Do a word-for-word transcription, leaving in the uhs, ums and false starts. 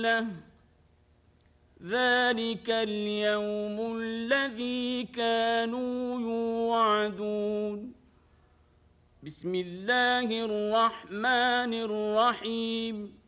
له ذلك اليوم الذي كانوا يوعدون. بسم الله الرحمن الرحيم